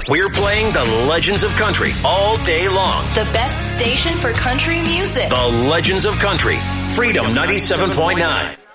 We're playing the legends of country all day long. The best station for country music. The Legends of Country. Freedom 97.9.